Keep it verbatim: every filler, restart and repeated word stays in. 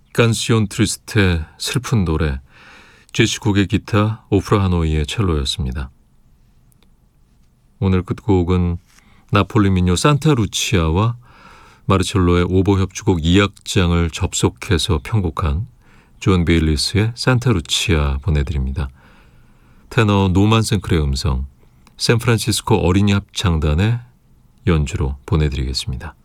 깐시온 트리스테의 슬픈 노래, 제시 국의 기타, 오프라 하노이의 첼로였습니다. 오늘 끝곡은 나폴리 민요 산타 루치아와 마르첼로의 오보 협주곡 이 악장을 접속해서 편곡한 존 베일리스의 산타 루치아 보내드립니다. 테너 노만 생클의 음성, 샌프란시스코 어린이 합창단의 연주로 보내드리겠습니다.